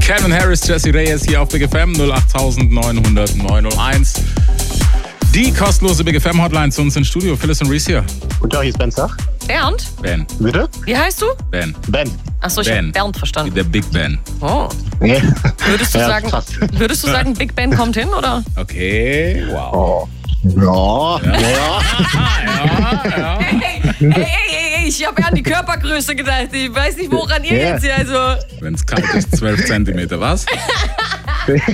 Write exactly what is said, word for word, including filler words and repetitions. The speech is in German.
Calvin Harris, Jessie Reyes hier auf Big F M null acht neun null null neun null eins. Die kostenlose Big F M Hotline zu uns ins Studio. Phyllis und Reese hier. Guten Tag, hier ist Ben Zach. Bernd? Ben. Bitte? Wie heißt du? Ben. Ben. Achso, ich Ben. habe Bernd verstanden. Der Big Ben. Oh. Nee. Würdest du, Ja, sagen, fast. würdest du sagen, Big Ben kommt hin, oder? Okay, wow. Oh. Ja, ja. ja. Ja, ja. Hey, hey, hey, hey, ich habe ja an die Körpergröße gedacht. Ich weiß nicht, woran ihr Ja. jetzt hier, also... Wenn es kalt ist, zwölf Zentimeter, was?